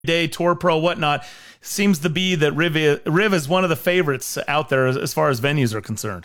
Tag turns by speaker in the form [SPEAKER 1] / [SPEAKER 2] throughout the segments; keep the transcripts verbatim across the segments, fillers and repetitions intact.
[SPEAKER 1] Day, Tour Pro, whatnot, seems to be that Riv, Riv is one of the favorites out there as, as far as venues are concerned.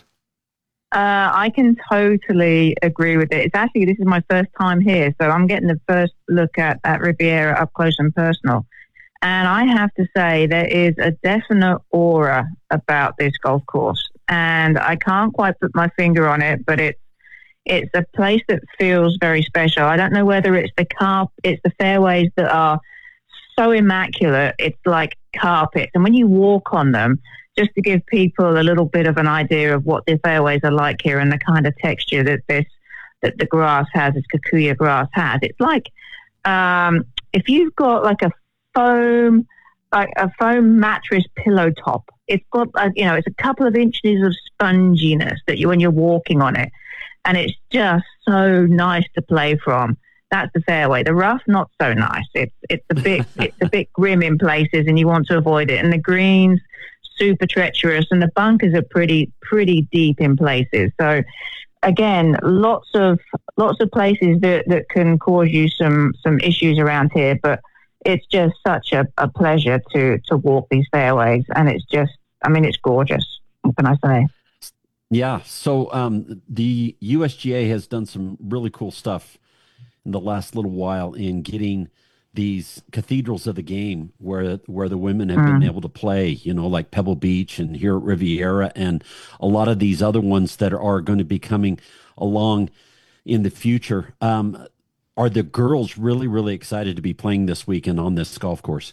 [SPEAKER 2] Uh, I can totally agree with it. It's actually, this is my first time here, so I'm getting the first look at, at Riviera up close and personal. And I have to say, there is a definite aura about this golf course. And I can't quite put my finger on it, but it's it's a place that feels very special. I don't know whether it's the carp, it's the fairways that are so immaculate, it's like carpet. And when you walk on them, just to give people a little bit of an idea of what the fairways are like here and the kind of texture that this that the grass has, this Kikuyu grass has, it's like um, if you've got like a foam, like a foam mattress pillow top. It's got, a, you know, it's a couple of inches of sponginess that you when you're walking on it, and it's just so nice to play from. That's the fairway. The rough, not so nice. It's it's a bit it's a bit grim in places, and you want to avoid it. And the greens, super treacherous, and the bunkers are pretty pretty deep in places. So, again, lots of lots of places that, that can cause you some some issues around here. But it's just such a, a pleasure to to walk these fairways, and it's just, I mean, it's gorgeous. What can I say?
[SPEAKER 3] Yeah. So um, the U S G A has done some really cool stuff in the last little while in getting these cathedrals of the game where where the women have mm. been able to play, you know, like Pebble Beach and here at Riviera and a lot of these other ones that are going to be coming along in the future. Um, are the girls really, really excited to be playing this weekend on this golf course?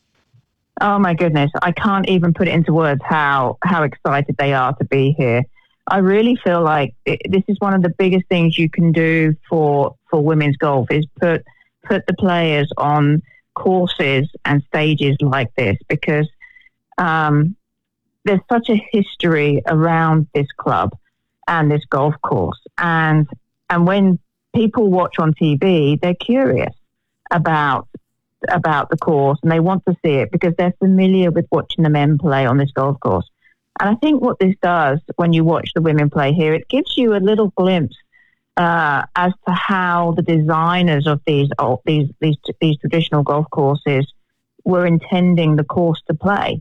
[SPEAKER 2] Oh, my goodness. I can't even put it into words how, how excited they are to be here. I really feel like it, this is one of the biggest things you can do for, for women's golf is put put the players on courses and stages like this, because um, there's such a history around this club and this golf course. And and when people watch on T V, they're curious about about the course and they want to see it because they're familiar with watching the men play on this golf course. And I think what this does when you watch the women play here, it gives you a little glimpse uh, as to how the designers of these oh, these these these traditional golf courses were intending the course to play.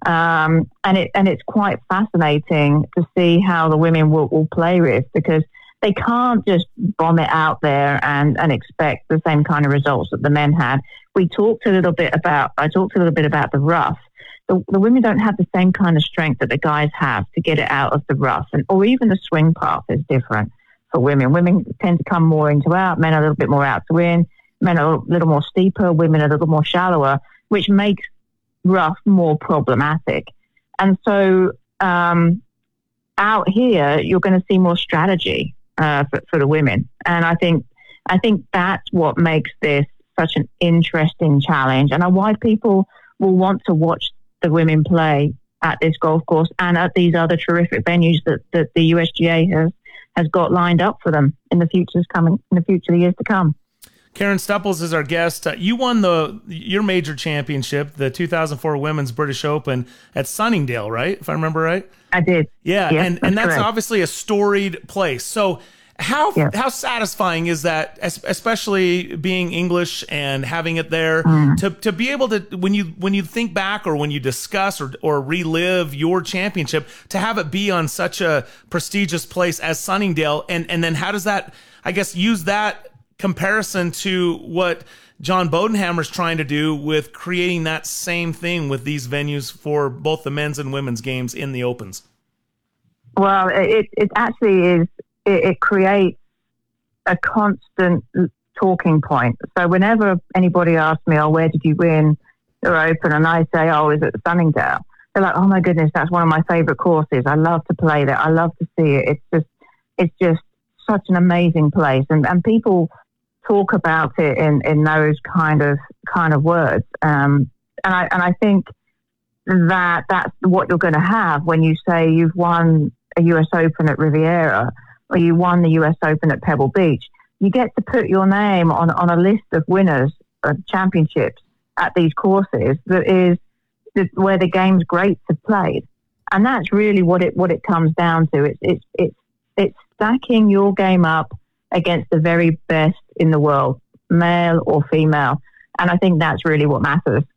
[SPEAKER 2] Um, and it and it's quite fascinating to see how the women will, will play with, because they can't just bomb it out there and, and expect the same kind of results that the men had. We talked a little bit about, I talked a little bit about the rough. The, the women don't have the same kind of strength that the guys have to get it out of the rough, and or even the swing path is different for women. Women tend to come more into out, men are a little bit more out to in, men are a little more steeper, women are a little more shallower, which makes rough more problematic. And so um, out here, you're going to see more strategy uh, for, for the women. And I think I think that's what makes this such an interesting challenge, and why people will want to watch the women play at this golf course and at these other terrific venues that, that the U S G A has has got lined up for them in the futures coming in the future years to come.
[SPEAKER 1] Karen Stupples is our guest. Uh, you won the your major championship, the two thousand four Women's British Open at Sunningdale, right? If I remember right.
[SPEAKER 2] I did.
[SPEAKER 1] Yeah,
[SPEAKER 2] yes,
[SPEAKER 1] and
[SPEAKER 2] that's
[SPEAKER 1] and that's
[SPEAKER 2] correct.
[SPEAKER 1] obviously a storied place. So how
[SPEAKER 2] yeah.
[SPEAKER 1] how satisfying is that, especially being English and having it there,
[SPEAKER 2] mm.
[SPEAKER 1] to to be able to, when you when you think back or when you discuss or or relive your championship, to have it be on such a prestigious place as Sunningdale, and and then how does that, I guess, use that comparison to what John Bodenhammer's trying to do with creating that same thing with these venues for both the men's and women's games in the Opens?
[SPEAKER 2] Well, it it actually is. It, it creates a constant talking point. So whenever anybody asks me, "Oh, where did you win your Open?" and I say, "Oh, is it Sunningdale?" they're like, "Oh my goodness, that's one of my favorite courses. I love to play there. I love to see it. It's just, it's just such an amazing place." And and people talk about it in, in those kind of kind of words. Um, and I and I think that that's what you're going to have when you say you've won a U S Open at Riviera or you won the U S Open at Pebble Beach. You get to put your name on, on a list of winners of championships at these courses that is that where the game's greats have played. And that's really what it what it comes down to. It's it's it's it's stacking your game up against the very best in the world, male or female. And I think that's really what matters.